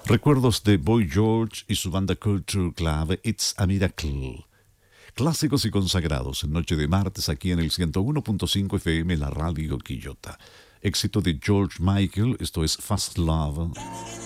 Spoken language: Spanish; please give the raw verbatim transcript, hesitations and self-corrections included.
Recuerdos de Boy George y su banda Culture Club, It's a Miracle. Clásicos y consagrados en Noche de Martes aquí en el ciento uno punto cinco F M, la radio Quillota. Éxito de George Michael, esto es Fast Love.